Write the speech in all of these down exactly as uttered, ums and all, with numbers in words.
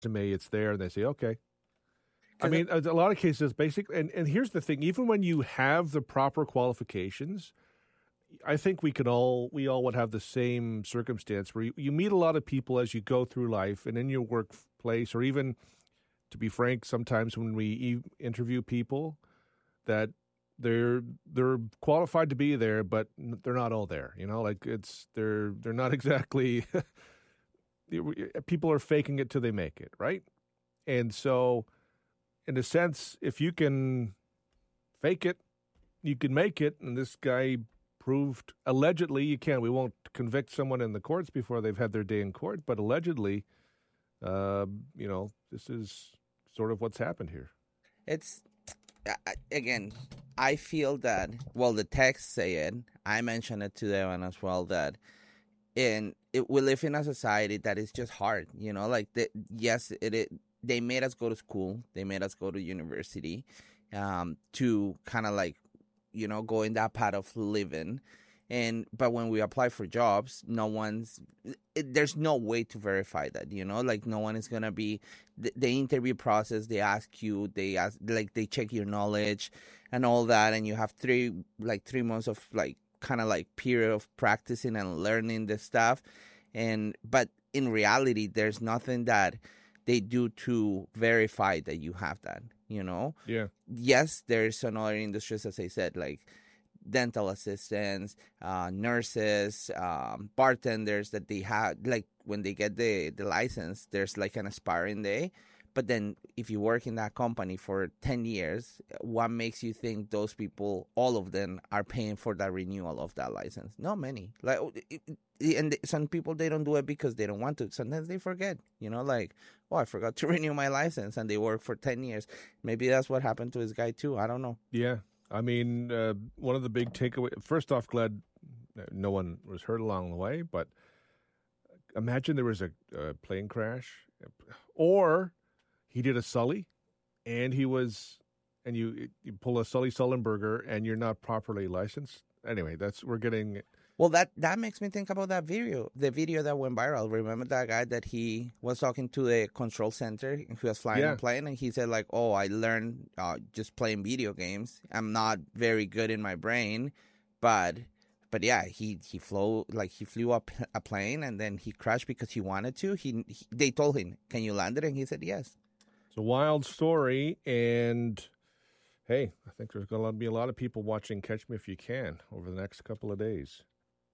resume, it's there, and they say, okay. I mean, it, a lot of cases, basically, and, and here's the thing, even when you have the proper qualifications, I think we could all, we all would have the same circumstance where you, you meet a lot of people as you go through life and in your workplace, or even, to be frank, sometimes when we e- interview people, that they're they're qualified to be there, but they're not all there. You know, like it's they're they're not exactly. People are faking it till they make it, right? And so, in a sense, if you can fake it, you can make it. And this guy proved, allegedly, you can. We won't convict someone in the courts before they've had their day in court, but allegedly, uh, you know, this is sort of what's happened here. It's, again, I feel that, well, the texts say it. I mentioned it to them as well, that in it, we live in a society that is just hard, you know, like, the, yes, it, it they made us go to school, they made us go to university, um, to kind of like, you know, go in that path of living. And but when we apply for jobs, no one's it, there's no way to verify that, you know, like no one is going to be the, the interview process. They ask you, they ask, like they check your knowledge and all that. And you have three like three months of like kind of like period of practicing and learning the stuff. And but in reality, there's nothing that they do to verify that you have that, you know? Yeah. Yes, there's some other industries, as I said, like dental assistants, uh, nurses, um, bartenders that they have, like when they get the, the license, there's like an expiring day. But then if you work in that company for ten years, what makes you think those people, all of them, are paying for that renewal of that license? Not many. Like, and some people, they don't do it because they don't want to. Sometimes they forget, you know, like, oh, I forgot to renew my license, and they work for ten years. Maybe that's what happened to this guy too. I don't know. Yeah. I mean, uh, one of the big takeaways, first off, glad no one was hurt along the way, but imagine there was a, a plane crash, or he did a Sully, and he was, and you you pull a Sully Sullenberger, and you're not properly licensed. Anyway, that's, we're getting... Well, that, that makes me think about that video, the video that went viral. Remember that guy that he was talking to the control center, and he was flying Yeah. a plane, and he said, like, oh, I learned uh, just playing video games. I'm not very good in my brain, but but yeah, he he flew like he flew up a plane, and then he crashed because he wanted to. He, he they told him, "Can you land it?" And he said, "Yes." It's a wild story, and hey, I think there's going to be a lot of people watching Catch Me If You Can over the next couple of days.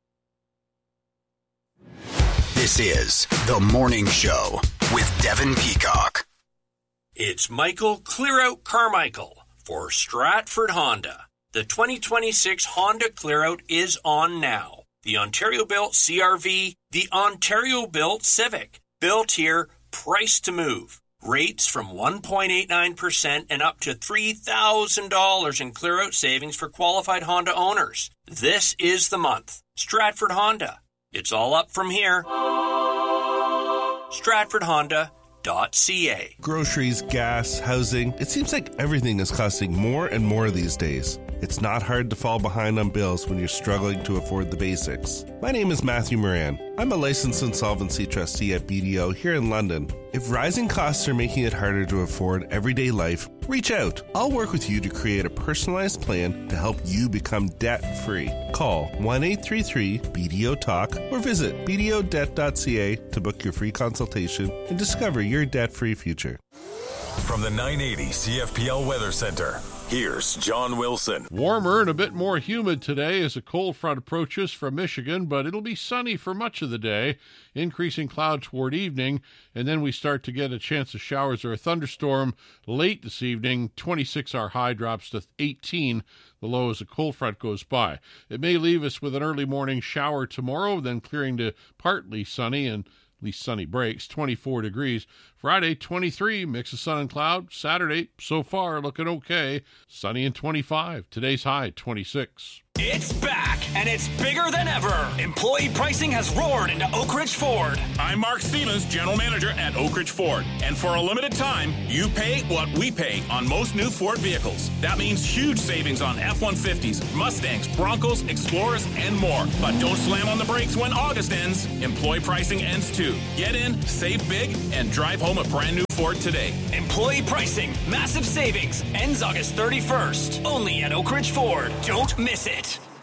This is The Morning Show with Devin Peacock. It's Michael Clearout Carmichael for Stratford Honda. The twenty twenty-six Honda Clearout is on now. The Ontario-built C R V, the Ontario-built Civic. Built here, priced to move. Rates from one point eight nine percent and up to three thousand dollars in clearout savings for qualified Honda owners. This is the month. Stratford Honda. It's all up from here. Stratford Honda dot C A. Groceries, gas, housing. It seems like everything is costing more and more these days. It's not hard to fall behind on bills when you're struggling to afford the basics. My name is Matthew Moran. I'm a licensed insolvency trustee at B D O here in London. If rising costs are making it harder to afford everyday life, reach out. I'll work with you to create a personalized plan to help you become debt-free. Call one eight three three B D O talk or visit B D O debt dot C A to book your free consultation and discover your debt-free future. From the nine eighty C F P L Weather Center, here's John Wilson. Warmer and a bit more humid today as a cold front approaches from Michigan, but it'll be sunny for much of the day, increasing cloud toward evening, and then we start to get a chance of showers or a thunderstorm late this evening. twenty-six our high drops to eighteen, the low as a cold front goes by. It may leave us with an early morning shower tomorrow, then clearing to partly sunny and at least sunny breaks, twenty-four degrees. Friday, twenty-three, mix of sun and cloud. Saturday, so far, looking okay, sunny and twenty-five. Today's high, twenty-six. It's back, and it's bigger than ever. Employee pricing has roared into Oak Ridge Ford. I'm Mark Stevens, General Manager at Oak Ridge Ford. And for a limited time, you pay what we pay on most new Ford vehicles. That means huge savings on F one fifties, Mustangs, Broncos, Explorers, and more. But don't slam on the brakes when August ends. Employee pricing ends too. Get in, save big, and drive home a brand new Ford today. Employee pricing, massive savings, ends August thirty-first. Only at Oak Ridge Ford. Don't miss it.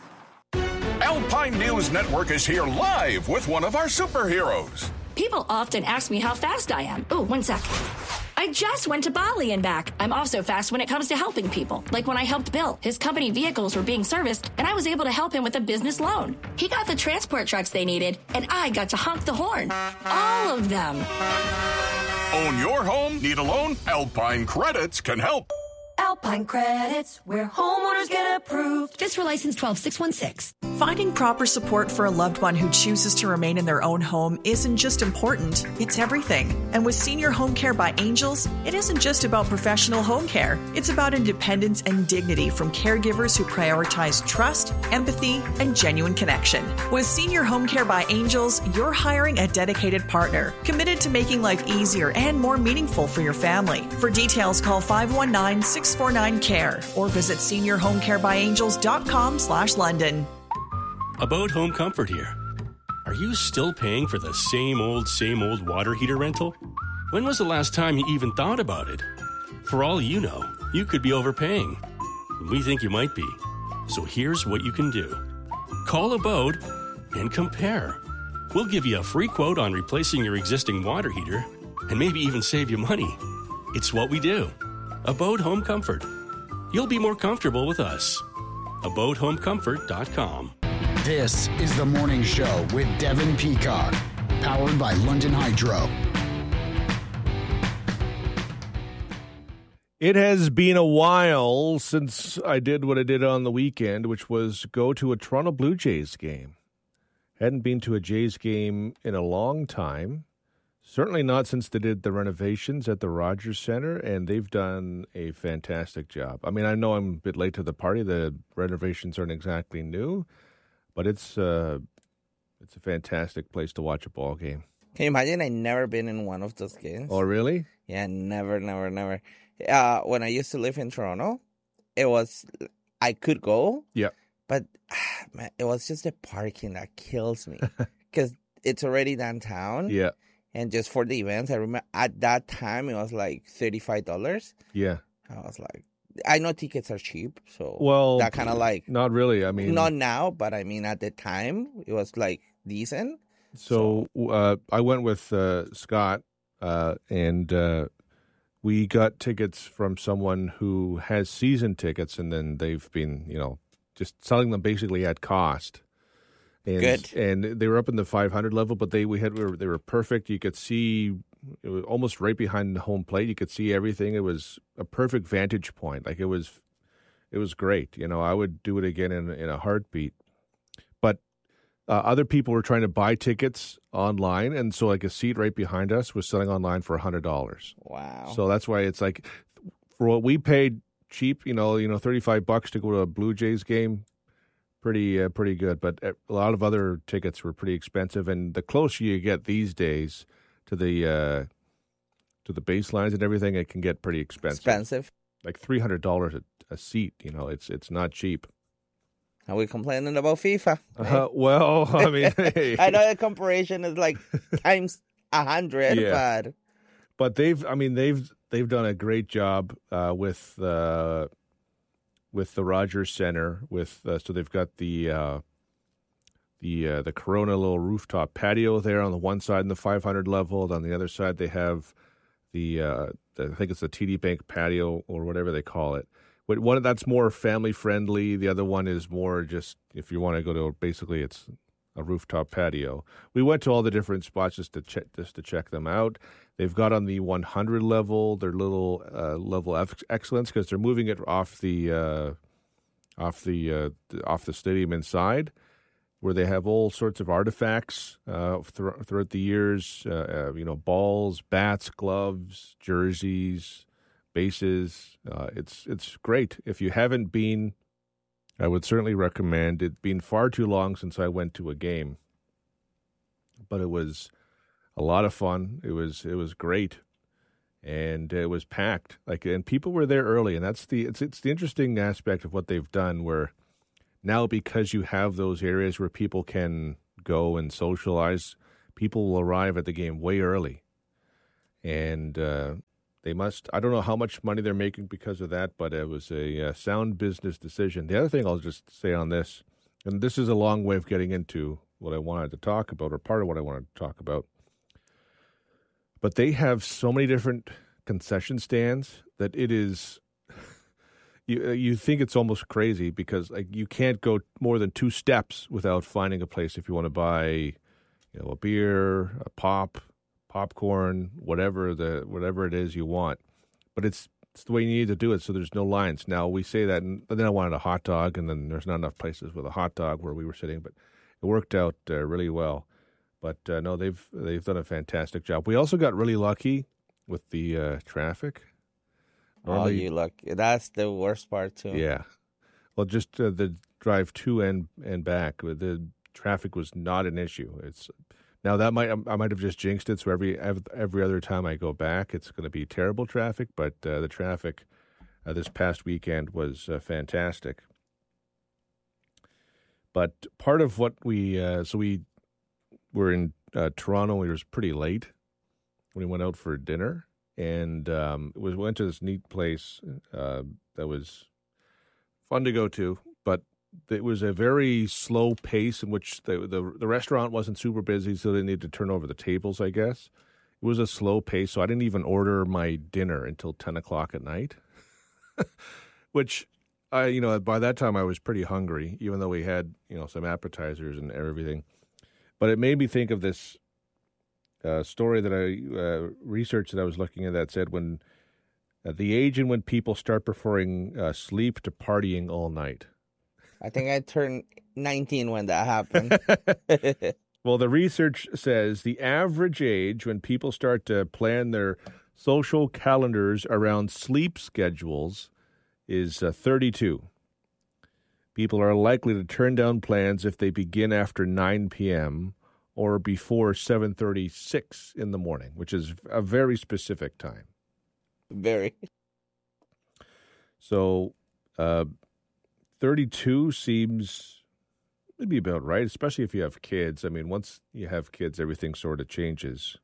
Alpine News Network is here live with one of our superheroes. People often ask me how fast I am. Oh, one sec. I just went to Bali and back. I'm also fast when it comes to helping people. Like when I helped Bill. His company vehicles were being serviced, and I was able to help him with a business loan. He got the transport trucks they needed, and I got to honk the horn. All of them. Own your home? Need a loan? Alpine Credits can help. Alpine Credits, where homeowners get approved. Fiscal license twelve six one six. Finding proper support for a loved one who chooses to remain in their own home isn't just important, it's everything. And with Senior Home Care by Angels, it isn't just about professional home care. It's about independence and dignity from caregivers who prioritize trust, empathy, and genuine connection. With Senior Home Care by Angels, you're hiring a dedicated partner, committed to making life easier and more meaningful for your family. For details, call five one nine, six four nine, C A R E or visit senior home care by angels dot com slash London. About Home Comfort here. Are you still paying for the same old, same old water heater rental? When was the last time you even thought about it? For all you know, you could be overpaying. We think you might be. So here's what you can do. Call Abode and compare. We'll give you a free quote on replacing your existing water heater and maybe even save you money. It's what we do. Abode Home Comfort. You'll be more comfortable with us. abode home comfort dot com. This is The Morning Show with Devin Peacock, powered by London Hydro. It has been a while since I did what I did on the weekend, which was go to a Toronto Blue Jays game. Hadn't been to a Jays game in a long time. Certainly not since they did the renovations at the Rogers Centre, and they've done a fantastic job. I mean, I know I'm a bit late to the party. The renovations aren't exactly new, but it's uh, it's a fantastic place to watch a ball game. Can you imagine? I never been in one of those games. Oh, really? Yeah, never, never, never. Uh, when I used to live in Toronto, it was I could go. Yeah. But man, it was just the parking that kills me because it's already downtown. Yeah. And just for the events, I remember at that time it was like thirty-five dollars. Yeah. I was like, I know tickets are cheap, so well, that kind of like not really. I mean, not now, but I mean at the time it was like decent. So, so. Uh, I went with uh, Scott, uh, and uh, we got tickets from someone who has season tickets, and then they've been, you know, just selling them basically at cost. And, Good. And they were up in the five hundred level, but they we had we were, they were perfect. You could see it was almost right behind the home plate. You could see everything. It was a perfect vantage point. Like it was, it was great. You know, I would do it again in in a heartbeat. But uh, other people were trying to buy tickets online, and so like a seat right behind us was selling online for a hundred dollars. Wow! So that's why it's like for what we paid cheap. You know, you know, thirty five bucks to go to a Blue Jays game. Pretty, uh, pretty good, but a lot of other tickets were pretty expensive. And the closer you get these days to the uh, to the baselines and everything, it can get pretty expensive. Expensive, like three hundred dollars a seat. You know, it's it's not cheap. Are we complaining about FIFA? Right? Uh, well, I mean, hey. I know the comparison is like times a hundred, yeah. but but they've, I mean, they've they've done a great job uh, with. Uh, with the Rogers Centre, with uh, so they've got the uh, the uh, the Corona little rooftop patio there on the one side in the five hundred level. On the other side, they have the, uh, the I think it's the T D Bank patio or whatever they call it. But one that's more family friendly. The other one is more just if you want to go to basically it's a rooftop patio. We went to all the different spots just to check just to check them out. They've got on the one hundred level their little uh, level of excellence because they're moving it off the uh, off the, uh, the off the stadium inside, where they have all sorts of artifacts uh, th- throughout the years. Uh, uh, you know, balls, bats, gloves, jerseys, bases. Uh, it's it's great. If you haven't been I would certainly recommend. It's been far too long since I went to a game, but it was a lot of fun. It was it was great, and it was packed. Like, and people were there early, and that's the it's it's the interesting aspect of what they've done. Where now, because you have those areas where people can go and socialize, people will arrive at the game way early, and uh, they must. I don't know how much money they're making because of that, but it was a uh, sound business decision. The other thing I'll just say on this, and this is a long way of getting into what I wanted to talk about, or part of what I wanted to talk about. But they have so many different concession stands that it is, you you think it's almost crazy because like you can't go more than two steps without finding a place if you want to buy, you know, a beer, a pop, popcorn, whatever the whatever it is you want. But it's it's the way you need to do it, so there's no lines. Now we say that, and then I wanted a hot dog, and then there's not enough places with a hot dog where we were sitting, but it worked out uh, really well. But uh, no, they've they've done a fantastic job. We also got really lucky with the uh, traffic. Normally, oh, you lucky! That's the worst part too. Yeah, well, just uh, the drive to and and back, the traffic was not an issue. It's now that might I might have just jinxed it. So every every other time I go back, it's going to be terrible traffic. But uh, the traffic uh, this past weekend was uh, fantastic. But part of what we uh, so we. We're in uh, Toronto. It was pretty late when we went out for dinner, and um, it was went to this neat place uh, that was fun to go to. But it was a very slow pace in which the, the the restaurant wasn't super busy, so they needed to turn over the tables. I guess it was a slow pace, so I didn't even order my dinner until ten o'clock at night, which. I you know by that time I was pretty hungry, even though we had you know some appetizers and everything. But it made me think of this uh, story that I uh, researched that I was looking at that said when at the age in when people start preferring uh, sleep to partying all night. I think I turned nineteen when that happened. Well, the research says the average age when people start to plan their social calendars around sleep schedules is uh, thirty-two. People are likely to turn down plans if they begin after nine p.m. or before seven thirty-six in the morning, which is a very specific time. Very. So uh, thirty-two seems maybe about right, especially if you have kids. I mean, once you have kids, everything sort of changes.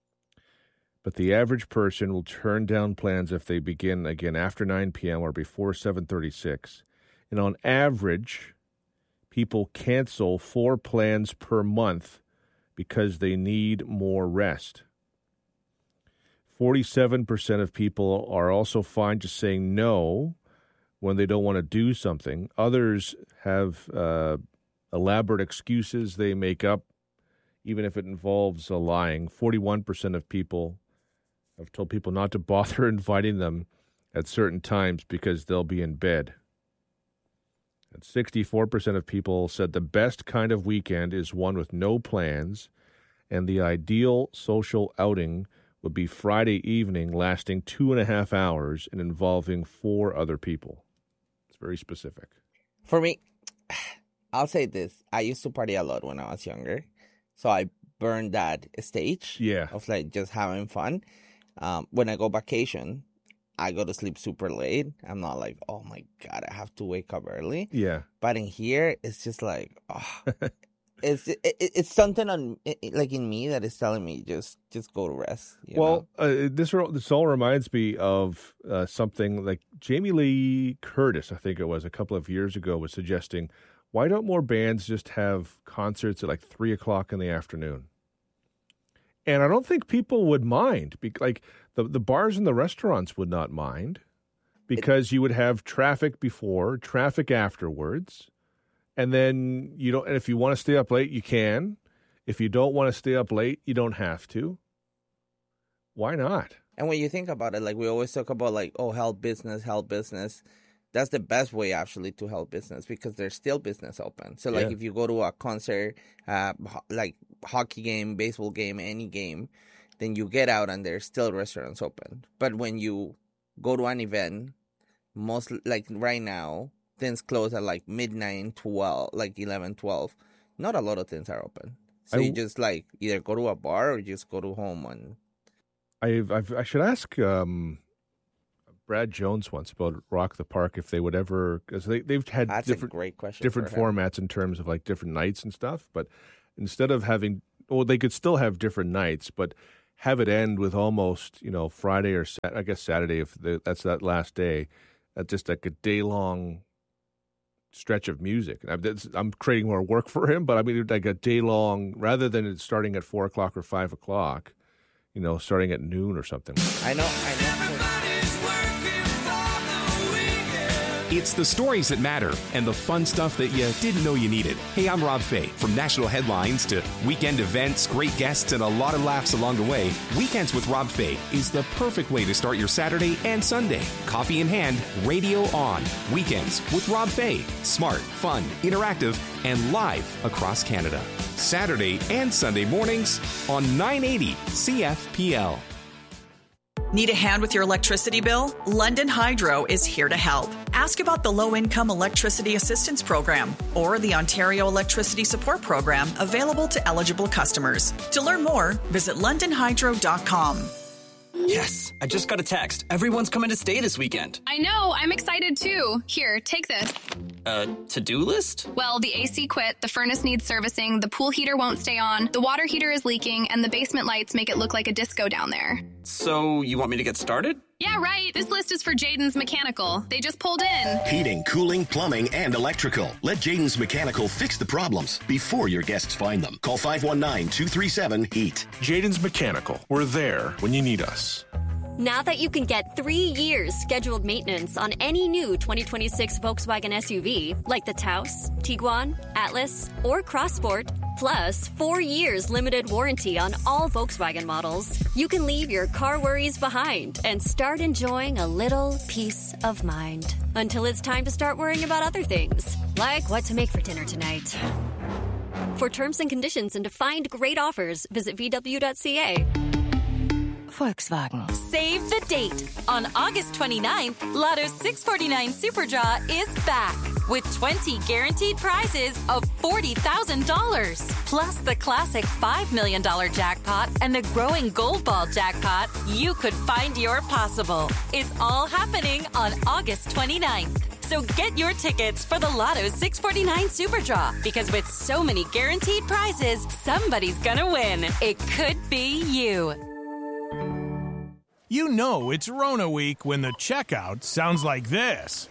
But the average person will turn down plans if they begin, again, after nine p.m. or before seven thirty-six. And on average, people cancel four plans per month because they need more rest. forty-seven percent of people are also fine just saying no when they don't want to do something. Others have uh, elaborate excuses they make up, even if it involves uh, lying. forty-one percent of people have told people not to bother inviting them at certain times because they'll be in bed. And sixty-four percent of people said the best kind of weekend is one with no plans, and the ideal social outing would be Friday evening lasting two and a half hours and involving four other people. It's very specific. For me, I'll say this. I used to party a lot when I was younger, so I burned that stage yeah. of like just having fun. Um, when I go vacation, I go to sleep super late. I'm not like, oh my God, I have to wake up early. Yeah. But in here, it's just like, oh, it's it, it's something on like in me that is telling me just just go to rest. You well, uh, this this all reminds me of uh, something like Jamie Lee Curtis, I think it was a couple of years ago, was suggesting, why don't more bands just have concerts at like three o'clock in the afternoon? And I don't think people would mind. Like the, the bars and the restaurants would not mind because you would have traffic before, traffic afterwards. And then you don't, and if you want to stay up late, you can. If you don't want to stay up late, you don't have to. Why not? And when you think about it, like we always talk about like, oh, help business, help business. That's the best way actually to help business because there's still business open. So like Yeah. if you go to a concert, uh, ho- like hockey game, baseball game, any game, then you get out and there's still restaurants open. But when you go to an event, most like right now, things close at like midnight, twelve, like eleven, twelve. Not a lot of things are open. So I, you just like either go to a bar or just go to home. And I've, I've, I should ask um, Brad Jones once about Rock the Park if they would ever, because they, they've had That's different, a great question different formats in terms of like different nights and stuff. But instead of having, well, they could still have different nights, but have it end with almost, you know, Friday or I guess Saturday, if the, that's that last day, uh, just like a day long stretch of music. I'm, I'm creating more work for him, but I mean, like a day long, rather than it starting at four o'clock or five o'clock, you know, starting at noon or something. I know, I know. It's the stories that matter and the fun stuff that you didn't know you needed. Hey, I'm Rob Fay. From national headlines to weekend events, great guests, and a lot of laughs along the way, Weekends with Rob Fay is the perfect way to start your Saturday and Sunday. Coffee in hand, radio on. Weekends with Rob Fay. Smart, fun, interactive, and live across Canada. Saturday and Sunday mornings on nine eighty C F P L. Need a hand with your electricity bill? London Hydro is here to help. Ask about the Low-Income Electricity Assistance Program or the Ontario Electricity Support Program available to eligible customers. To learn more, visit london hydro dot com. Yes, I just got a text. Everyone's coming to stay this weekend. I know, I'm excited too. Here, take this. Uh, to-do list? Well, the A C quit, the furnace needs servicing, the pool heater won't stay on, the water heater is leaking, and the basement lights make it look like a disco down there. So, you want me to get started? Yeah, right. This list is for Jaden's Mechanical. They just pulled in. Heating, cooling, plumbing, and electrical. Let Jaden's Mechanical fix the problems before your guests find them. Call five one nine, two three seven, HEAT. Jaden's Mechanical. We're there when you need us. Now that you can get three years scheduled maintenance on any new twenty twenty-six Volkswagen S U V, like the Taos, Tiguan, Atlas, or Crossport, plus four years limited warranty on all Volkswagen models, you can leave your car worries behind and start enjoying a little peace of mind. Until it's time to start worrying about other things, like what to make for dinner tonight. For terms and conditions and to find great offers, visit v w dot c a. Volkswagen. Save the date. On August twenty-ninth, Lotto's six forty-nine Super Draw is back with twenty guaranteed prizes of forty thousand dollars. Plus the classic five million dollars jackpot and the growing Gold Ball jackpot. You could find your possible. It's all happening on August twenty-ninth. So get your tickets for the Lotto's six forty-nine Super Draw, because with so many guaranteed prizes, somebody's gonna win. It could be you. You know it's Rona week when the checkout sounds like this.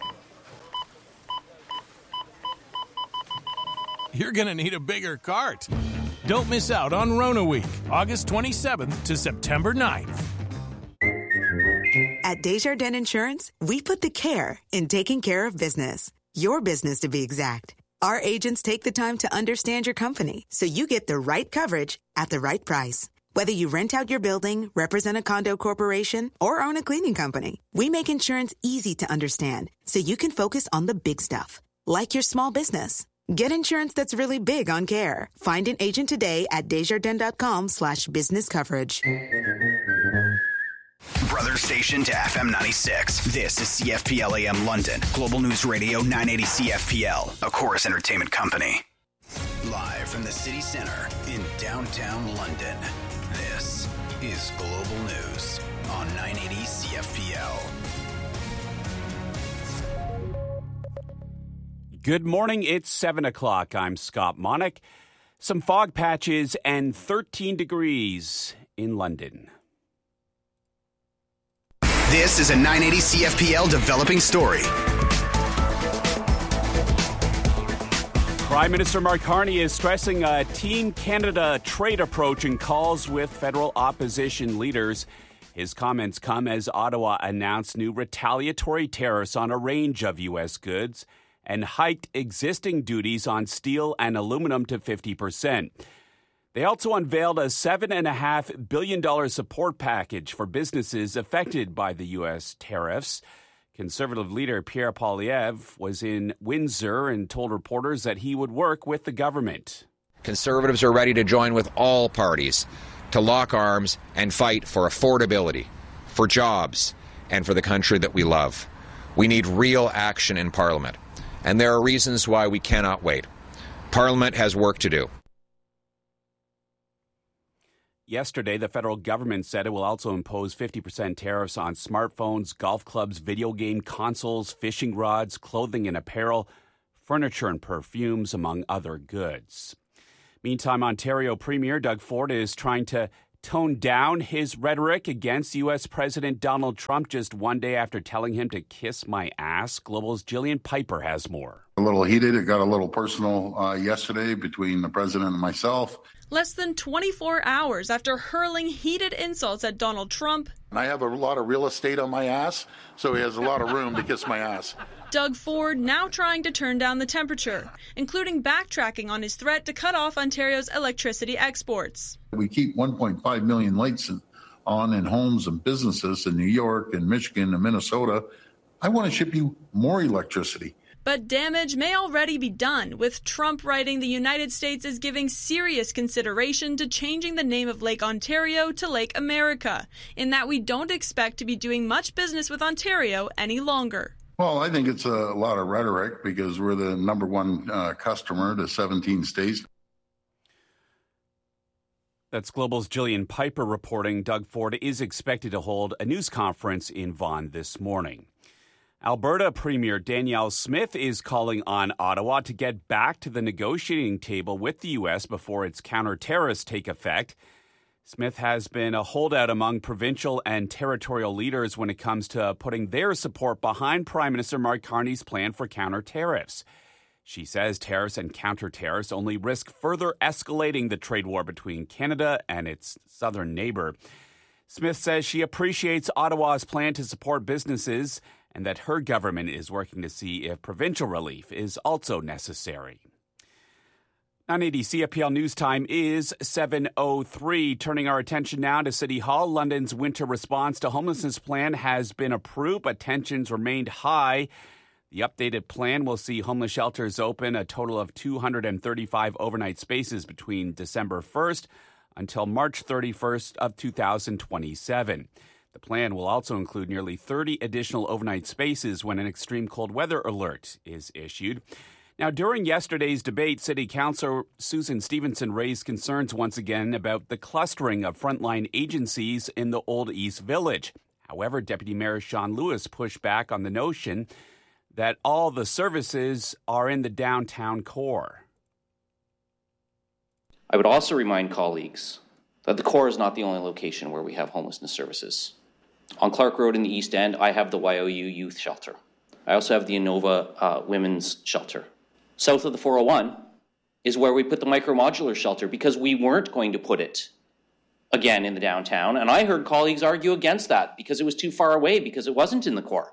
You're gonna need a bigger cart. Don't miss out on Rona week, August twenty-seventh to September ninth. At Desjardins Insurance, we put the care in taking care of business. Your business, to be exact. Our agents take the time to understand your company so you get the right coverage at the right price. Whether you rent out your building, represent a condo corporation, or own a cleaning company, we make insurance easy to understand so you can focus on the big stuff, like your small business. Get insurance that's really big on care. Find an agent today at desjardins.com slash business coverage. Brother station to F M ninety-six. This is C F P L A M London. Global News Radio nine eighty C F P L, a Chorus Entertainment company. Live from the city center in downtown London. This is Global News on nine eighty C F P L. Good morning. It's seven o'clock. I'm Scott Monick. Some fog patches and thirteen degrees in London. This is a nine eighty C F P L developing story. Prime Minister Mark Carney is stressing a Team Canada trade approach in calls with federal opposition leaders. His comments come as Ottawa announced new retaliatory tariffs on a range of U S goods and hiked existing duties on steel and aluminum to fifty percent. They also unveiled a seven point five billion dollars support package for businesses affected by the U S tariffs. Conservative leader Pierre Poilievre was in Windsor and told reporters that he would work with the government. Conservatives are ready to join with all parties to lock arms and fight for affordability, for jobs, and for the country that we love. We need real action in Parliament. and there are reasons why we cannot wait. Parliament has work to do. Yesterday, the federal government said it will also impose fifty percent tariffs on smartphones, golf clubs, video game consoles, fishing rods, clothing and apparel, furniture and perfumes, among other goods. Meantime, Ontario Premier Doug Ford is trying to tone down his rhetoric against U S President Donald Trump just one day after telling him to kiss my ass. Global's Jillian Piper has more. A little heated. It got a little personal uh, yesterday between the president and myself. Less than twenty-four hours after hurling heated insults at Donald Trump. I have a lot of real estate on my ass, so he has a lot of room to kiss my ass. Doug Ford now trying to turn down the temperature, including backtracking on his threat to cut off Ontario's electricity exports. We keep one point five million lights on in homes and businesses in New York and Michigan and Minnesota. I want to ship you more electricity. But damage may already be done, with Trump writing the United States is giving serious consideration to changing the name of Lake Ontario to Lake America, in that we don't expect to be doing much business with Ontario any longer. Well, I think it's a lot of rhetoric because we're the number one uh, customer to seventeen states. That's Global's Jillian Piper reporting. Doug Ford is expected to hold a news conference in Vaughan this morning. Alberta Premier Danielle Smith is calling on Ottawa to get back to the negotiating table with the U S before its counter-terrorists take effect. Smith has been a holdout among provincial and territorial leaders when it comes to putting their support behind Prime Minister Mark Carney's plan for counter-tariffs. She says tariffs and counter-tariffs only risk further escalating the trade war between Canada and its southern neighbor. Smith says she appreciates Ottawa's plan to support businesses and that her government is working to see if provincial relief is also necessary. nine eighty C F P L News Time is seven oh three. Turning our attention now to City Hall. London's winter response to homelessness plan has been approved, but tensions remained high. The updated plan will see homeless shelters open a total of two hundred thirty-five overnight spaces between December first until March thirty-first of two thousand twenty-seven. The plan will also include nearly thirty additional overnight spaces when an extreme cold weather alert is issued. Now, during yesterday's debate, City Councillor Susan Stevenson raised concerns once again about the clustering of frontline agencies in the Old East Village. However, Deputy Mayor Sean Lewis pushed back on the notion that all the services are in the downtown core. I would also remind colleagues that the core is not the only location where we have homelessness services. On Clark Road in the East End, I have the Y O U Youth Shelter. I also have the Inova uh, Women's Shelter. South of the four oh one is where we put the micro-modular shelter because we weren't going to put it again in the downtown. And I heard colleagues argue against that because it was too far away, because it wasn't in the core.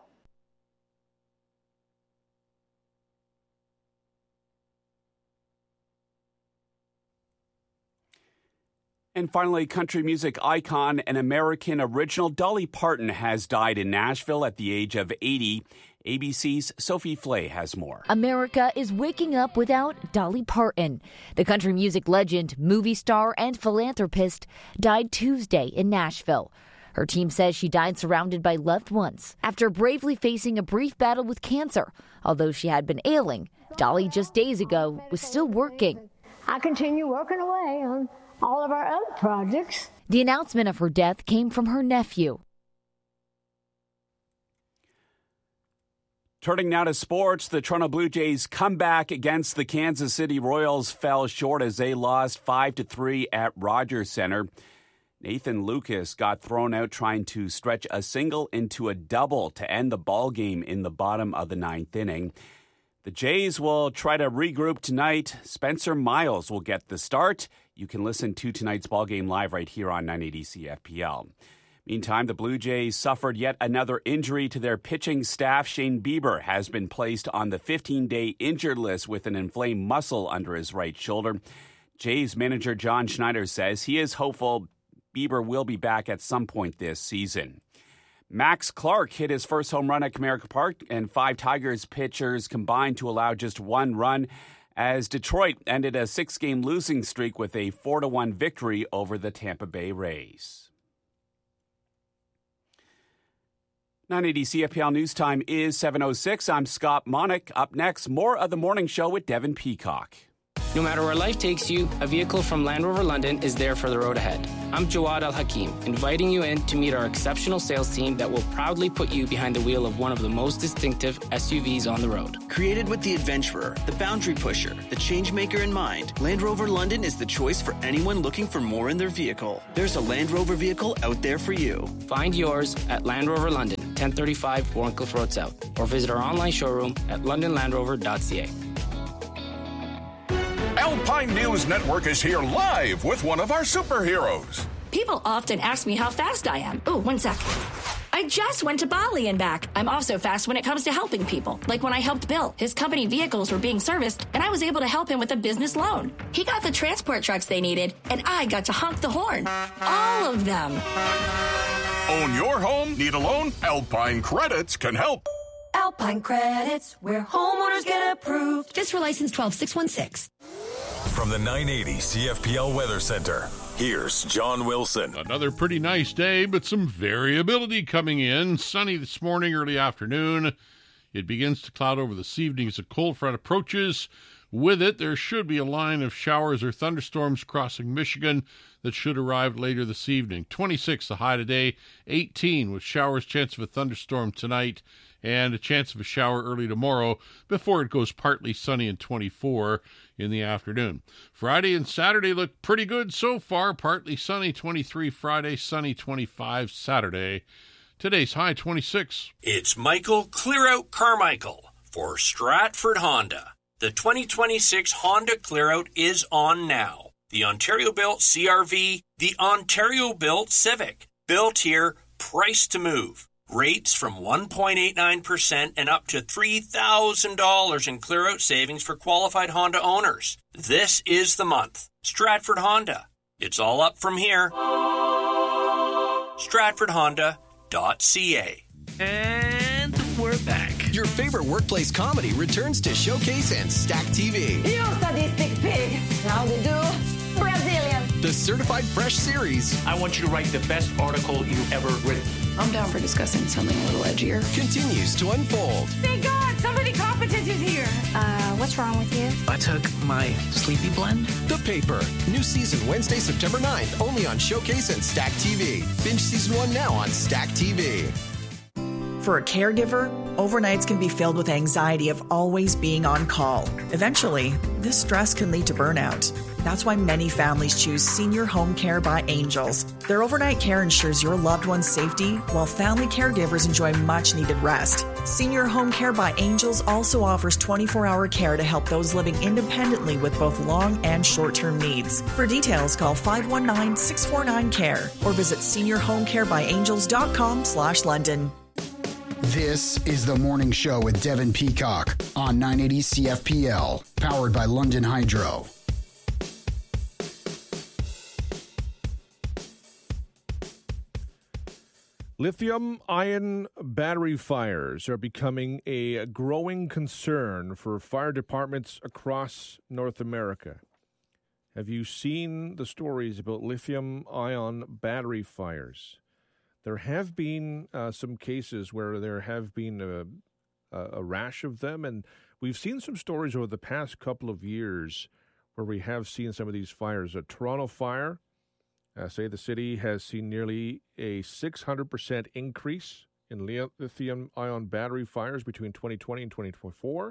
And finally, country music icon and American original Dolly Parton has died in Nashville at the age of eighty. A B C's Sophie Flay has more. America is waking up without Dolly Parton. The country music legend, movie star, and philanthropist died Tuesday in Nashville. Her team says she died surrounded by loved ones after bravely facing a brief battle with cancer. Although she had been ailing, Dolly just days ago was still working. I continue working away on all of our other projects. The announcement of her death came from her nephew. Turning now to sports, the Toronto Blue Jays' comeback against the Kansas City Royals fell short as they lost five to three at Rogers Center. Nathan Lucas got thrown out trying to stretch a single into a double to end the ball game in the bottom of the ninth inning. The Jays will try to regroup tonight. Spencer Miles will get the start. You can listen to tonight's ballgame live right here on nine eighty C F P L. Meantime, the Blue Jays suffered yet another injury to their pitching staff. Shane Bieber has been placed on the fifteen-day injured list with an inflamed muscle under his right shoulder. Jays manager John Schneider says he is hopeful Bieber will be back at some point this season. Max Clark hit his first home run at Comerica Park, and five Tigers pitchers combined to allow just one run as Detroit ended a six-game losing streak with a four to one victory over the Tampa Bay Rays. nine eighty C F P L News Time is seven oh six. I'm Scott Monick. Up next, more of the morning show with Devin Peacock. No matter where life takes you, a vehicle from Land Rover London is there for the road ahead. I'm Jawad Al-Hakim, inviting you in to meet our exceptional sales team that will proudly put you behind the wheel of one of the most distinctive S U Vs on the road. Created with the adventurer, the boundary pusher, the change maker in mind, Land Rover London is the choice for anyone looking for more in their vehicle. There's a Land Rover vehicle out there for you. Find yours at Land Rover London, ten thirty-five Warncliffe Road South, or visit our online showroom at london land rover dot c a. Alpine News Network is here live with one of our superheroes. People often ask me how fast I am. Oh, one sec. I just went to Bali and back. I'm also fast when it comes to helping people. Like when I helped Bill. His company vehicles were being serviced, and I was able to help him with a business loan. He got the transport trucks they needed, and I got to honk the horn. All of them. Own your home? Need a loan? Alpine Credits can help. Alpine Credits, where homeowners get approved. Fiscal license twelve six one six. From the nine eighty C F P L Weather Center, here's John Wilson. Another pretty nice day, but some variability coming in. Sunny this morning, early afternoon. It begins to cloud over this evening as a cold front approaches. With it, there should be a line of showers or thunderstorms crossing Michigan that should arrive later this evening. twenty-six the high today, eighteen with showers, chance of a thunderstorm tonight, and a chance of a shower early tomorrow before it goes partly sunny and twenty-four in the afternoon. Friday and Saturday look pretty good so far. Partly sunny, twenty-three Friday, sunny, twenty-five Saturday. Today's high, twenty-six. It's Michael Clearout Carmichael for Stratford Honda. The twenty twenty-six Honda Clearout is on now. The Ontario-built C R V, the Ontario-built Civic. Built here, priced to move. Rates from one point eight nine percent and up to three thousand dollars in clear-out savings for qualified Honda owners. This is the month. Stratford Honda. It's all up from here. stratford honda dot c a. And we're back. Your favorite workplace comedy returns to Showcase and Stack T V. You sadistic pig. How they do? Brazilian. The Certified Fresh series. I want you to write the best article you've ever written. I'm down for discussing something a little edgier. Continues to unfold. Thank God, somebody competent is here. Uh, what's wrong with you? I took my sleepy blend. The Paper. New season Wednesday, September ninth, only on Showcase and Stack T V. Binge season one now on Stack T V. For a caregiver, overnights can be filled with anxiety of always being on call. Eventually, this stress can lead to burnout. That's why many families choose Senior Home Care by Angels. Their overnight care ensures your loved one's safety, while family caregivers enjoy much-needed rest. Senior Home Care by Angels also offers twenty-four hour care to help those living independently with both long and short-term needs. For details, call five one nine, six four nine, C A R E or visit senior home care by angels dot com slash London. This is The Morning Show with Devin Peacock on nine eighty C F P L, powered by London Hydro. Lithium-ion battery fires are becoming a growing concern for fire departments across North America. Have you seen the stories about lithium-ion battery fires? There have been uh, some cases where there have been a, a rash of them, and we've seen some stories over the past couple of years where we have seen some of these fires. A Toronto fire, uh, say the city has seen nearly a six hundred percent increase in lithium-ion battery fires between twenty twenty and twenty twenty-four.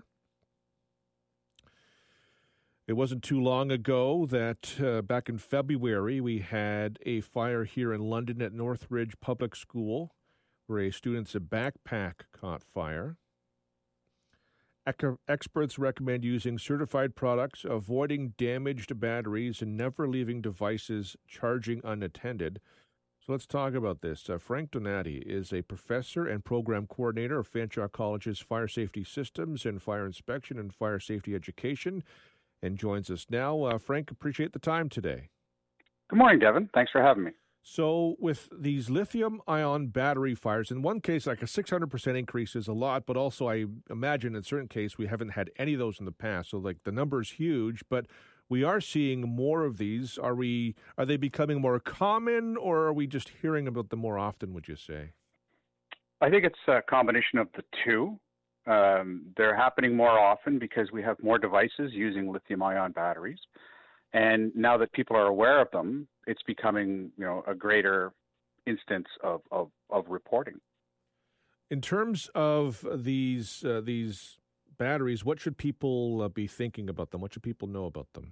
It wasn't too long ago that uh, back in February, we had a fire here in London at Northridge Public School where a student's backpack caught fire. Ec- experts recommend using certified products, avoiding damaged batteries, and never leaving devices charging unattended. So let's talk about this. Uh, Frank Donati is a professor and program coordinator of Fanshawe College's Fire Safety Systems and Fire Inspection and Fire Safety Education, and joins us now. Uh, Frank, appreciate the time today. Good morning, Devin. Thanks for having me. So with these lithium-ion battery fires, in one case, like a six hundred percent increase is a lot, but also I imagine in certain cases we haven't had any of those in the past. So like the number is huge, but we are seeing more of these. Are we? Are they becoming more common, or are we just hearing about them more often, would you say? I think it's a combination of the two. Um, they're happening more often because we have more devices using lithium-ion batteries. And now that people are aware of them, it's becoming, you know, a greater instance of, of, of reporting. In terms of these uh, these batteries, what should people uh, be thinking about them? What should people know about them?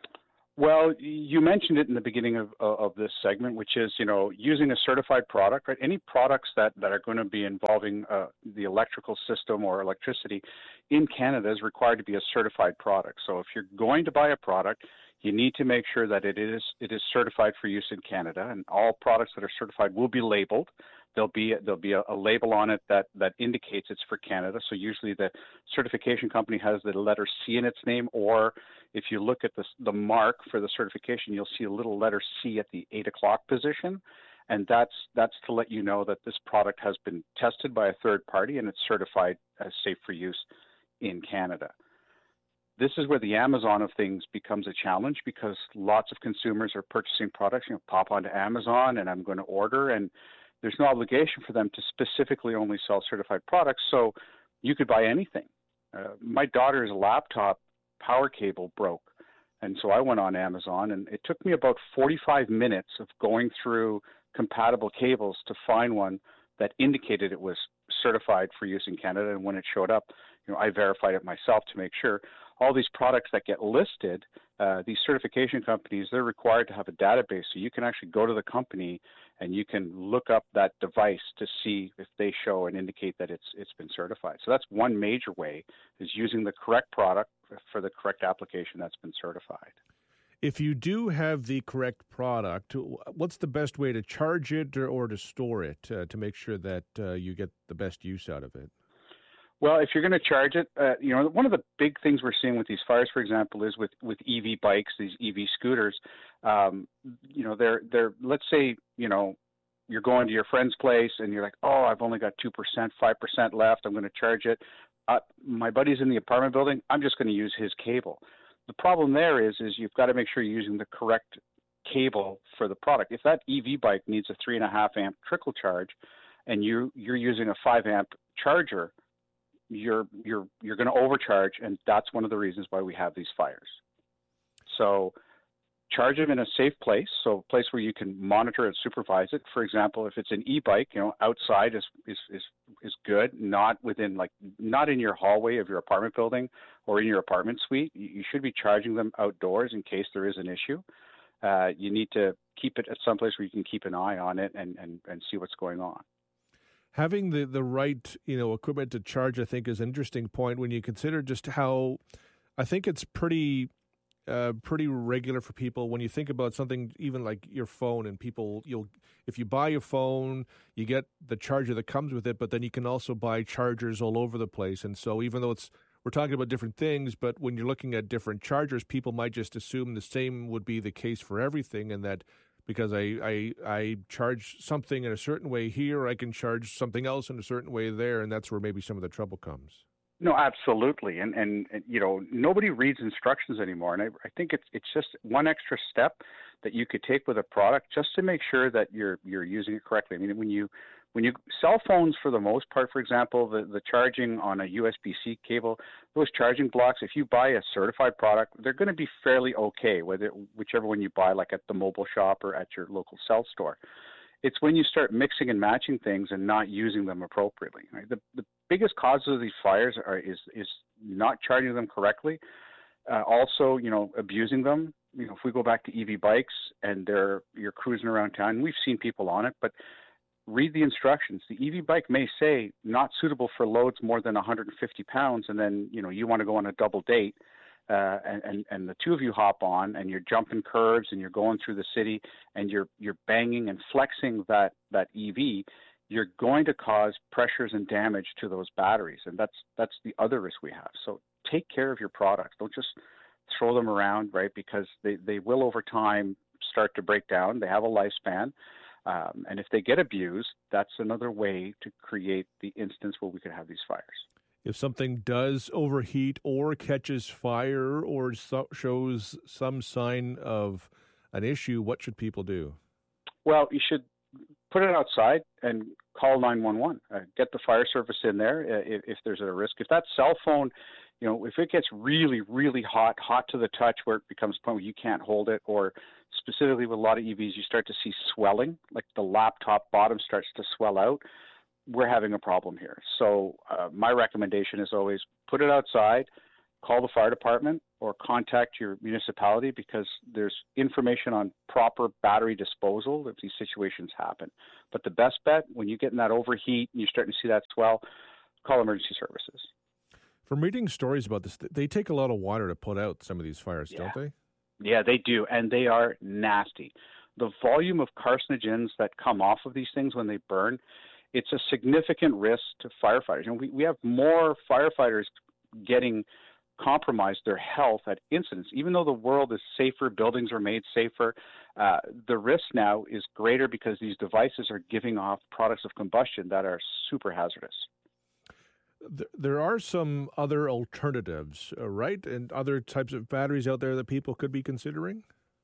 Well, you mentioned it in the beginning of, of this segment, which is, you know, using a certified product, right? Any products that, that are going to be involving uh, the electrical system or electricity in Canada is required to be a certified product. So if you're going to buy a product, you need to make sure that it is it is certified for use in Canada, and all products that are certified will be labeled. There'll be there'll be a, a label on it that, that indicates it's for Canada. So usually the certification company has the letter C in its name, or if you look at the the mark for the certification, you'll see a little letter C at the eight o'clock position, and that's that's to let you know that this product has been tested by a third party and it's certified as safe for use in Canada. This is where the Amazon of things becomes a challenge, because lots of consumers are purchasing products, you know, pop onto Amazon and I'm going to order, and there's no obligation for them to specifically only sell certified products, so you could buy anything. Uh, my daughter's laptop power cable broke, and so I went on Amazon, and it took me about forty-five minutes of going through compatible cables to find one that indicated it was certified for use in Canada, and when it showed up, you know, I verified it myself to make sure. All these products that get listed, uh, these certification companies, they're required to have a database, so you can actually go to the company and you can look up that device to see if they show and indicate that it's it's been certified. So that's one major way, is using the correct product for the correct application that's been certified. If you do have the correct product, what's the best way to charge it or, or to store it uh, to make sure that uh, you get the best use out of it? Well, if you're going to charge it, uh, you know, one of the big things we're seeing with these fires, for example, is with, with E V bikes, these E V scooters. Um, you know, they're they're let's say, you know, you're going to your friend's place and you're like, oh, I've only got two percent, five percent left. I'm going to charge it. Uh, my buddy's in the apartment building. I'm just going to use his cable. The problem there is, is you've got to make sure you're using the correct cable for the product. If that E V bike needs a three and a half amp trickle charge, and you you're using a five amp charger, you're you're you're going to overcharge, and that's one of the reasons why we have these fires. So charge them in a safe place, so a place where you can monitor and supervise it. For example, if it's an e-bike, you know, outside is is is, is good, not within like not in your hallway of your apartment building or in your apartment suite. You should be charging them outdoors in case there is an issue. Uh, you need to keep it at some place where you can keep an eye on it and, and, and see what's going on. Having the, the right, you know, equipment to charge, I think, is an interesting point when you consider just how I think it's pretty uh, pretty regular for people when you think about something even like your phone, and people, you'll if you buy a phone, you get the charger that comes with it, but then you can also buy chargers all over the place. And so even though it's we're talking about different things, but when you're looking at different chargers, people might just assume the same would be the case for everything, and that because I, I I charge something in a certain way here, I can charge something else in a certain way there, and that's where maybe some of the trouble comes. No, absolutely, and and, and you know, nobody reads instructions anymore, and I, I think it's it's just one extra step that you could take with a product just to make sure that you're you're using it correctly. I mean, when you when you cell phones, for the most part, for example, the, the charging on a U S B C cable, those charging blocks, if you buy a certified product, they're going to be fairly okay, whether whichever one you buy, like at the mobile shop or at your local cell store. It's when you start mixing and matching things and not using them appropriately. Right? The the biggest causes of these fires are is is not charging them correctly. Uh, also, you know, abusing them. You know, if we go back to E V bikes and they're you're cruising around town, we've seen people on it, but read the instructions. The E V bike may say not suitable for loads more than one hundred fifty pounds, and then, you know, you want to go on a double date, uh, and, and, and the two of you hop on, and you're jumping curves, and you're going through the city, and you're you're banging and flexing that, that E V, you're going to cause pressures and damage to those batteries, and that's that's the other risk we have. So take care of your products. Don't just throw them around, right, because they, they will over time start to break down. They have a lifespan. Um, and if they get abused, that's another way to create the instance where we could have these fires. If something does overheat or catches fire or so shows some sign of an issue, what should people do? Well, you should put it outside and call nine one one. Uh, get the fire service in there uh, if, if there's a risk. If that cell phone, you know, if it gets really, really hot, hot to the touch where it becomes a point where you can't hold it, or specifically with a lot of E Vs, you start to see swelling, like the laptop bottom starts to swell out, we're having a problem here. So uh, my recommendation is always put it outside, call the fire department, or contact your municipality, because there's information on proper battery disposal if these situations happen. But the best bet, when you get in that overheat and you're starting to see that swell, call emergency services. From reading stories about this, they take a lot of water to put out some of these fires, yeah. don't they? Yeah, they do, and they are nasty. The volume of carcinogens that come off of these things when they burn, it's a significant risk to firefighters. And we, we have more firefighters getting compromised their health at incidents. Even though the world is safer, buildings are made safer, uh, the risk now is greater because these devices are giving off products of combustion that are super hazardous. There are some other alternatives, uh, right? And other types of batteries out there that people could be considering?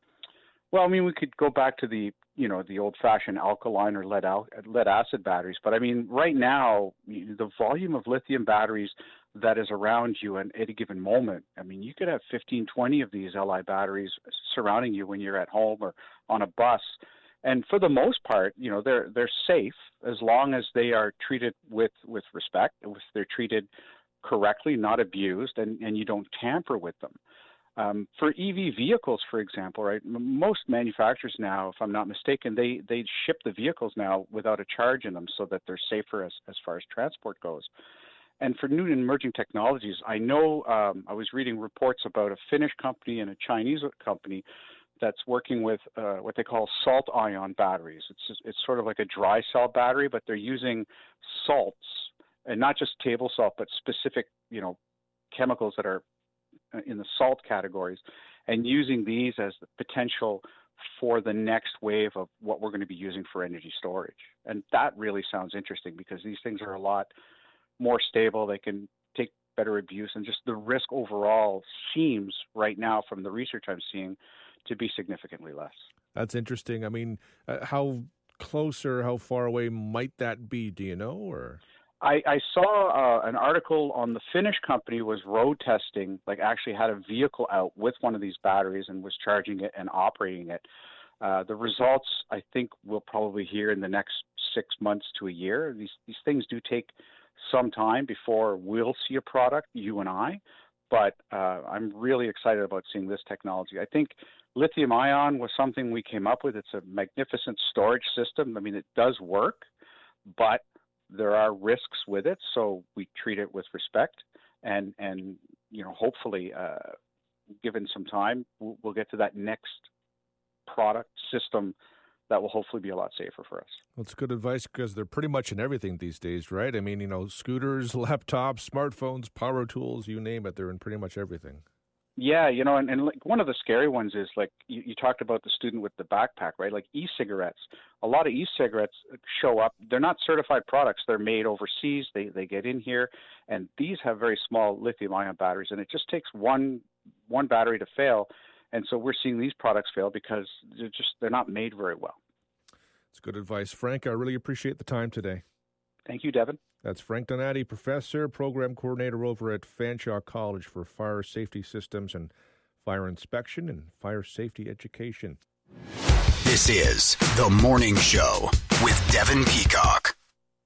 Well, I mean, we could go back to the, you know, the old-fashioned alkaline or lead, al- lead acid batteries. But I mean, right now, the volume of lithium batteries that is around you at any given moment, I mean, you could have fifteen, twenty of these L I batteries surrounding you when you're at home or on a bus. And for the most part, you know, they're they're safe as long as they are treated with, with respect, if they're treated correctly, not abused, and, and you don't tamper with them. Um, for E V vehicles, for example, right, most manufacturers now, if I'm not mistaken, they, they ship the vehicles now without a charge in them so that they're safer as, as far as transport goes. And for new and emerging technologies, I know um, I was reading reports about a Finnish company and a Chinese company that's working with uh, what they call salt ion batteries. It's just, it's sort of like a dry cell battery, but they're using salts, and not just table salt, but specific, you know, chemicals that are in the salt categories, and using these as the potential for the next wave of what we're going to be using for energy storage. And that really sounds interesting because these things are a lot more stable. They can take better abuse, and just the risk overall seems right now from the research I'm seeing to be significantly less. That's interesting. I mean, uh, how close or how far away might that be? Do you know? Or I, I saw uh, an article on the Finnish company was road testing, like actually had a vehicle out with one of these batteries and was charging it and operating it. Uh, the results, I think, we'll probably hear in the next six months to a year. These these things do take some time before we'll see a product, you and I, but uh, I'm really excited about seeing this technology. I think lithium ion was something we came up with. It's a magnificent storage system. I mean, it does work, but there are risks with it, so we treat it with respect, and, and you know, hopefully, uh, given some time, we'll, we'll get to that next product system that will hopefully be a lot safer for us. Well, it's good advice because they're pretty much in everything these days, right? I mean, you know, scooters, laptops, smartphones, power tools, you name it, they're in pretty much everything. Yeah, you know, and, and like one of the scary ones is like you, you talked about the student with the backpack, right? Like e-cigarettes. A lot of e-cigarettes show up. They're not certified products. They're made overseas. They they get in here, and these have very small lithium-ion batteries, and it just takes one one battery to fail. And so we're seeing these products fail because they're just they're not made very well. It's good advice, Frank. I really appreciate the time today. Thank you, Devin. That's Frank Donati, professor, program coordinator over at Fanshawe College for Fire Safety Systems and Fire Inspection and Fire Safety Education. This is The Morning Show with Devin Peacock.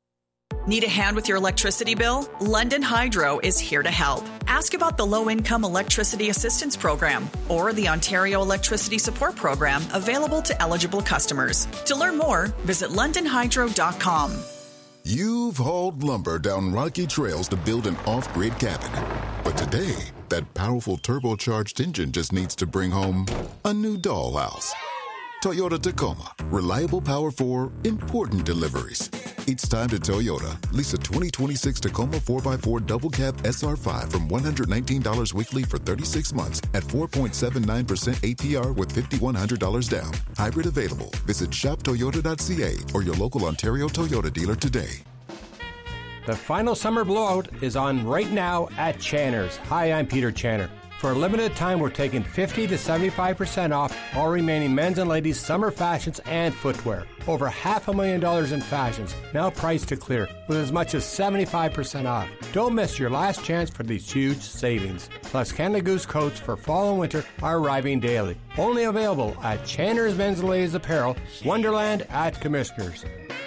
Need a hand with your electricity bill? London Hydro is here to help. Ask about the Low-Income Electricity Assistance Program or the Ontario Electricity Support Program available to eligible customers. To learn more, visit london hydro dot com. You've hauled lumber down rocky trails to build an off-grid cabin. But today, that powerful turbocharged engine just needs to bring home a new dollhouse. Toyota Tacoma. Reliable power for important deliveries. It's time to Toyota. Lease a twenty twenty-six Tacoma four by four double cab S R five from one hundred nineteen dollars weekly for thirty-six months at four point seven nine percent A P R with five thousand one hundred dollars down. Hybrid available. Visit shop toyota dot c a or your local Ontario Toyota dealer today. The final summer blowout is on right now at Channer's. Hi, I'm Peter Channer. For a limited time, we're taking fifty to seventy-five percent off all remaining men's and ladies' summer fashions and footwear. Over half a million dollars in fashions, now priced to clear, with as much as seventy-five percent off. Don't miss your last chance for these huge savings. Plus, Canada Goose coats for fall and winter are arriving daily. Only available at Chandler's Men's and Ladies Apparel, Wonderland at Commissioners.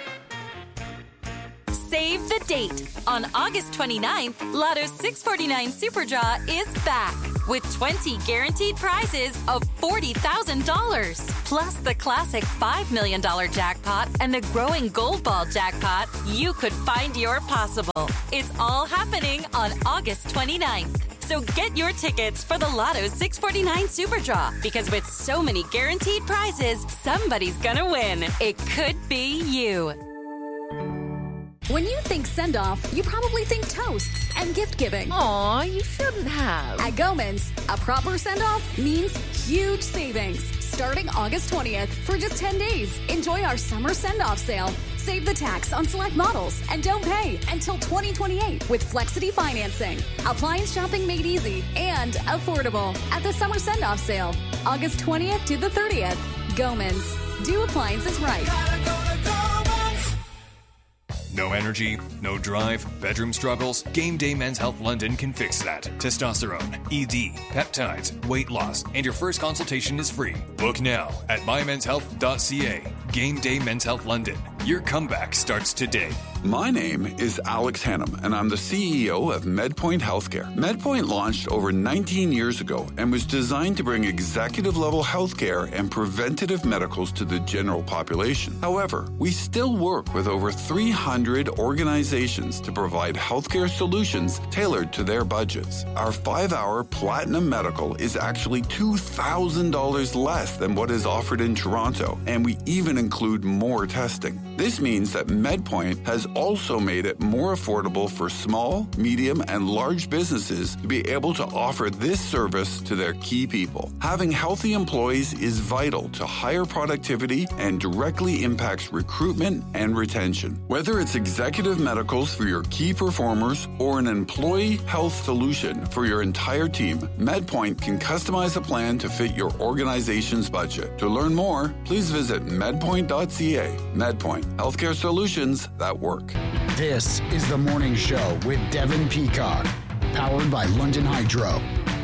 Save the date. On August twenty-ninth, Lotto's six forty-nine Super Draw is back with twenty guaranteed prizes of forty thousand dollars. Plus the classic five million dollars jackpot and the growing Gold Ball jackpot. You could find your possible. It's all happening on August twenty-ninth. So get your tickets for the Lotto's six forty-nine Super Draw, because with so many guaranteed prizes, somebody's gonna win. It could be you. When you think send-off, you probably think toasts and gift-giving. Aw, you shouldn't have. At Gomans, a proper send-off means huge savings. Starting August twentieth for just ten days. Enjoy our summer send-off sale. Save the tax on select models and don't pay until twenty twenty-eight with Flexity financing. Appliance shopping made easy and affordable at the summer send-off sale. August twentieth to the thirtieth. Gomans. Do appliances right. No energy, no drive, bedroom struggles? Game Day Men's Health London can fix that. Testosterone, E D, peptides, weight loss, and your first consultation is free. Book now at my mens health dot c a. Game Day Men's Health London. Your comeback starts today. My name is Alex Hannum, and I'm the C E O of MedPoint Healthcare. MedPoint launched over nineteen years ago and was designed to bring executive-level healthcare and preventative medicals to the general population. However, we still work with over three hundred organizations to provide healthcare solutions tailored to their budgets. Our five-hour Platinum Medical is actually two thousand dollars less than what is offered in Toronto, and we even include more testing. This means that MedPoint has also made it more affordable for small, medium, and large businesses to be able to offer this service to their key people. Having healthy employees is vital to higher productivity and directly impacts recruitment and retention. Whether it's executive medicals for your key performers or an employee health solution for your entire team, MedPoint can customize a plan to fit your organization's budget. To learn more, please visit medpoint dot c a. MedPoint, healthcare solutions that work. This is The Morning Show with Devin Peacock, powered by London Hydro.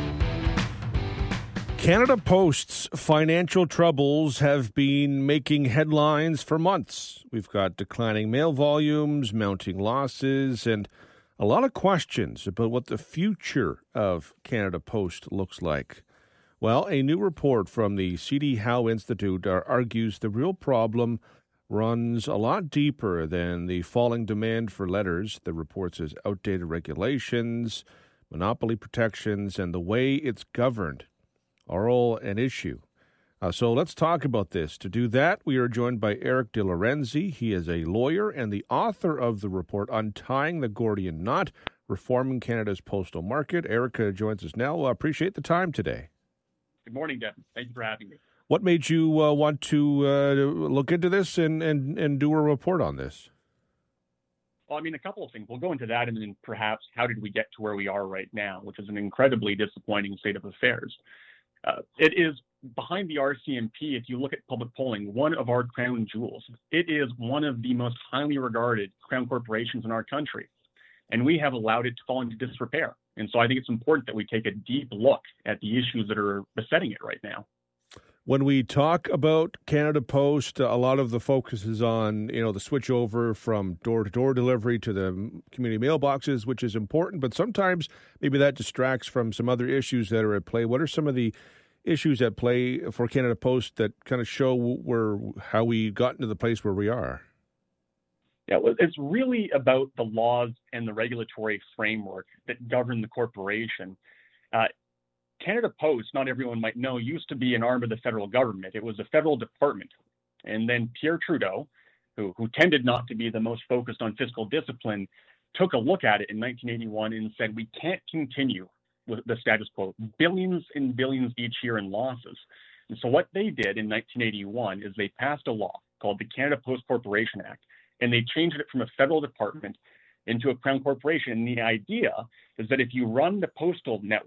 Canada Post's financial troubles have been making headlines for months. We've got declining mail volumes, mounting losses, and a lot of questions about what the future of Canada Post looks like. Well, a new report from the C D Howe Institute argues the real problem runs a lot deeper than the falling demand for letters. The report says outdated regulations, monopoly protections, and the way it's governed are all an issue. Uh, so let's talk about this. To do that, we are joined by Eric De Lorenzi. He is a lawyer and the author of the report, Untying the Gordian Knot, Reforming Canada's Postal Market. Eric uh, joins us now. I appreciate the time today. Good morning, Devin. Thank you for having me. What made you uh, want to uh, look into this and, and, and do a report on this? Well, I mean, a couple of things. We'll go into that and then perhaps how did we get to where we are right now, which is an incredibly disappointing state of affairs. Uh, it is behind the R C M P, if you look at public polling, one of our crown jewels. It is one of the most highly regarded crown corporations in our country, and we have allowed it to fall into disrepair. And so I think it's important that we take a deep look at the issues that are besetting it right now. When we talk about Canada Post, a lot of the focus is on, you know, the switch over from door-to-door delivery to the community mailboxes, which is important, but sometimes maybe that distracts from some other issues that are at play. What are some of the issues at play for Canada Post that kind of show where how we got into the place where we are? Yeah, well, it's really about the laws and the regulatory framework that govern the corporation. Uh, Canada Post, not everyone might know, used to be an arm of the federal government. It was a federal department. And then Pierre Trudeau, who, who tended not to be the most focused on fiscal discipline, took a look at it in nineteen eighty-one and said, we can't continue with the status quo, billions and billions each year in losses. And so what they did in nineteen eighty-one is they passed a law called the Canada Post Corporation Act, and they changed it from a federal department into a crown corporation. And the idea is that if you run the postal network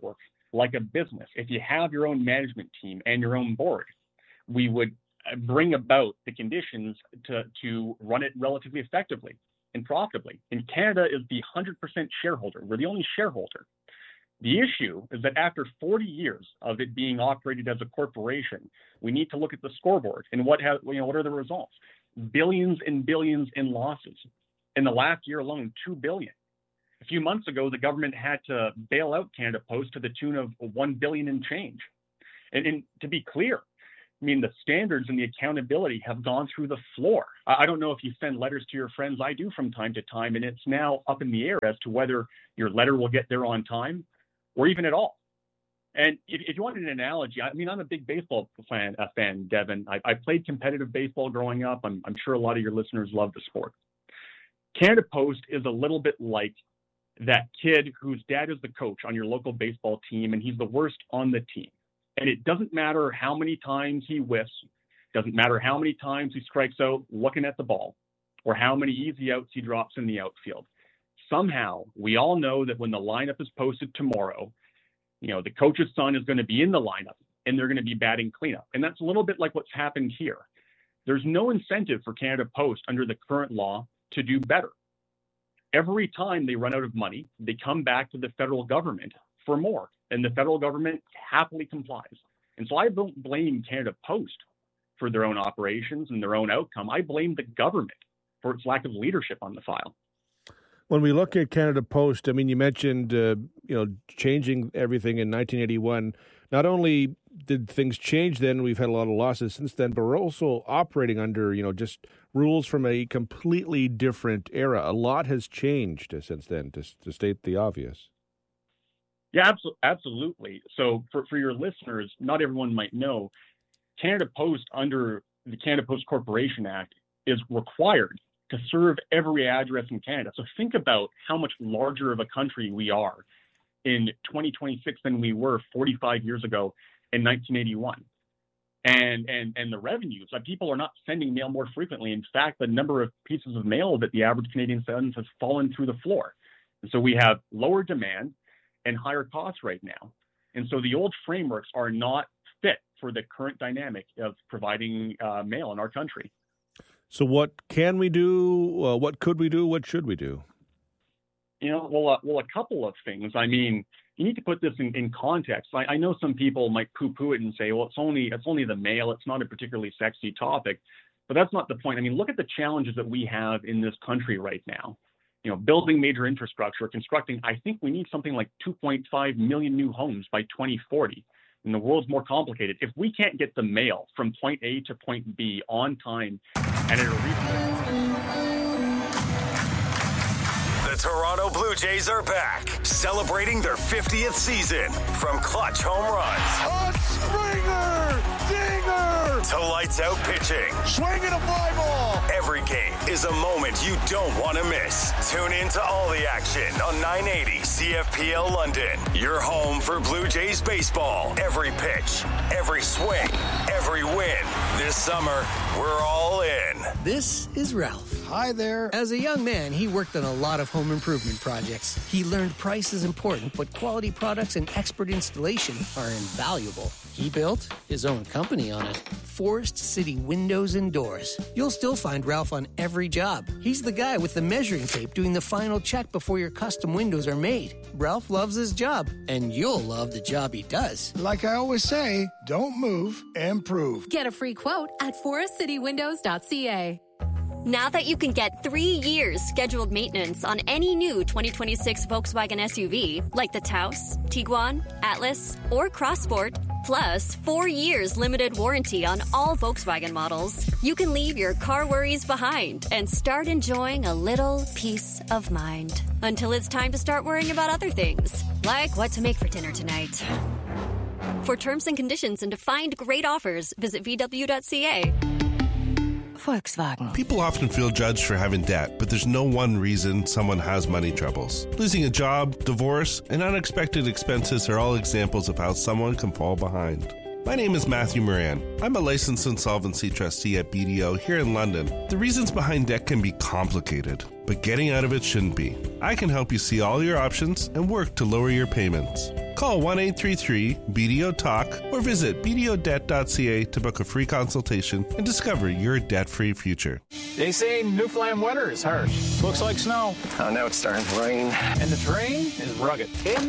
like a business. If you have your own management team and your own board, we would bring about the conditions to, to run it relatively effectively and profitably. And Canada is the one hundred percent shareholder. We're the only shareholder. The issue is that after forty years of it being operated as a corporation, we need to look at the scoreboard and what has, you know, what are the results? Billions and billions in losses. In the last year alone, two billion. A few months ago, the government had to bail out Canada Post to the tune of one billion and change. And, and to be clear, I mean, the standards and the accountability have gone through the floor. I don't know if you send letters to your friends. I do from time to time, and it's now up in the air as to whether your letter will get there on time or even at all. And if, if you wanted an analogy, I mean, I'm a big baseball fan, uh, fan Devin. I, I played competitive baseball growing up. I'm, I'm sure a lot of your listeners love the sport. Canada Post is a little bit like that kid whose dad is the coach on your local baseball team, and he's the worst on the team. And it doesn't matter how many times he whiffs, doesn't matter how many times he strikes out looking at the ball, or how many easy outs he drops in the outfield. Somehow, we all know that when the lineup is posted tomorrow, you know, the coach's son is going to be in the lineup, and they're going to be batting cleanup. And that's a little bit like what's happened here. There's no incentive for Canada Post under the current law to do better. Every time they run out of money, they come back to the federal government for more, and the federal government happily complies. And so I don't blame Canada Post for their own operations and their own outcome. I blame the government for its lack of leadership on the file. When we look at Canada Post, I mean, you mentioned, uh, you know, changing everything in nineteen eighty-one. Not only did things change then, we've had a lot of losses since then, but we're also operating under, you know, just rules from a completely different era. A lot has changed since then, to, to state the obvious. Yeah, abso- absolutely. So for, for your listeners, not everyone might know, Canada Post under the Canada Post Corporation Act is required to serve every address in Canada. So think about how much larger of a country we are in twenty twenty-six than we were forty-five years ago in nineteen eighty-one. And and and the revenues, like people are not sending mail more frequently. In fact, the number of pieces of mail that the average Canadian sends has fallen through the floor. And so we have lower demand and higher costs right now. And so the old frameworks are not fit for the current dynamic of providing uh, mail in our country. So what can we do? Uh, what could we do? What should we do? You know, well, uh, well, a couple of things. I mean, you need to put this in, in context. I, I know some people might poo-poo it and say, well, it's only it's only the mail. It's not a particularly sexy topic. But that's not the point. I mean, look at the challenges that we have in this country right now. You know, building major infrastructure, constructing, I think we need something like two point five million new homes by twenty forty. And the world's more complicated. If we can't get the mail from point A to point B on time and at a reasonable The Toronto Blue Jays are back, celebrating their fiftieth season. From clutch home runs, a Springer, dinger, to lights out pitching, swinging a fly ball. Every game is a moment you don't want to miss. Tune in to all the action on nine eighty C F P L London. Your home for Blue Jays baseball. Every pitch, every swing, every win. This summer, we're all in. This is Ralph. Hi there. As a young man, he worked on a lot of home improvement projects. He learned price is important, but quality products and expert installation are invaluable. He built his own company on it. Forest City Windows and Doors. You'll still find Ralph on every job. He's the guy with the measuring tape doing the final check before your custom windows are made. Ralph loves his job, and you'll love the job he does. Like I always say, don't move, improve. Get a free quote at forest city windows dot c a. Now that you can get three years scheduled maintenance on any new twenty twenty-six Volkswagen S U V, like the Taos, Tiguan, Atlas, or Crossport, plus four years limited warranty on all Volkswagen models, you can leave your car worries behind and start enjoying a little peace of mind. Until it's time to start worrying about other things, like what to make for dinner tonight. For terms and conditions and to find great offers, visit v w dot c a. Volkswagen. People often feel judged for having debt, but there's no one reason someone has money troubles. Losing a job, divorce, and unexpected expenses are all examples of how someone can fall behind. My name is Matthew Moran. I'm a licensed insolvency trustee at B D O here in London. The reasons behind debt can be complicated, but getting out of it shouldn't be. I can help you see all your options and work to lower your payments. Call one eight three three B D O talk or visit b d o debt dot c a to book a free consultation and discover your debt-free future. They say Newfoundland weather is harsh. Looks like snow. Oh, now it's starting to rain. And the terrain is rugged.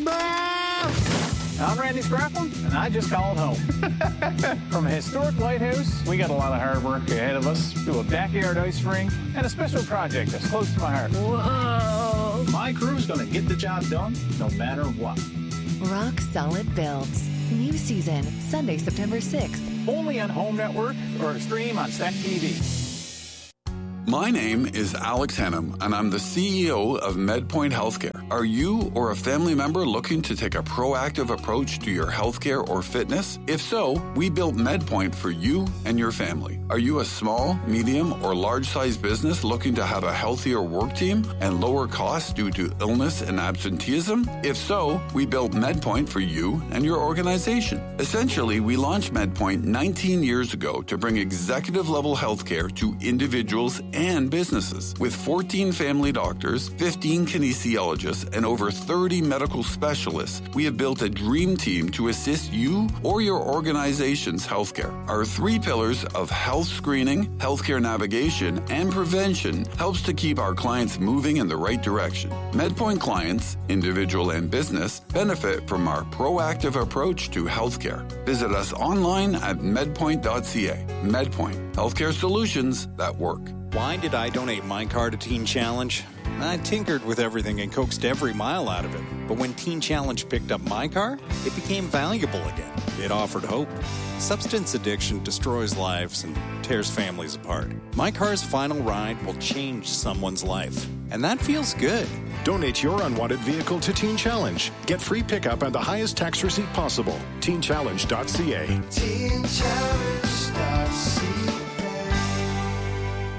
I'm Randy Scraplin, and I just called home. From a historic lighthouse, we got a lot of hard work ahead of us, to a backyard ice rink, and a special project that's close to my heart. Whoa! My crew's going to get the job done, no matter what. Rock Solid Builds. New season, Sunday, September sixth. Only on Home Network or stream on Stack T V. My name is Alex Hannum, and I'm the C E O of MedPoint Healthcare. Are you or a family member looking to take a proactive approach to your healthcare or fitness? If so, we built MedPoint for you and your family. Are you a small, medium, or large-sized business looking to have a healthier work team and lower costs due to illness and absenteeism? If so, we built MedPoint for you and your organization. Essentially, we launched MedPoint nineteen years ago to bring executive-level healthcare to individuals and businesses. With fourteen family doctors, fifteen kinesiologists, and over thirty medical specialists, we have built a dream team to assist you or your organization's healthcare. Our three pillars of health screening, healthcare navigation, and prevention helps to keep our clients moving in the right direction. MedPoint clients, individual and business, benefit from our proactive approach to healthcare. Visit us online at medpoint dot c a. MedPoint, healthcare solutions that work. Why did I donate my car to Teen Challenge? I tinkered with everything and coaxed every mile out of it. But when Teen Challenge picked up my car, it became valuable again. It offered hope. Substance addiction destroys lives and tears families apart. My car's final ride will change someone's life. And that feels good. Donate your unwanted vehicle to Teen Challenge. Get free pickup and the highest tax receipt possible. teen challenge dot c a. teen challenge dot c a.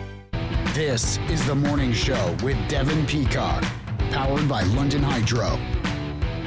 This is The Morning Show with Devin Peacock, powered by London Hydro.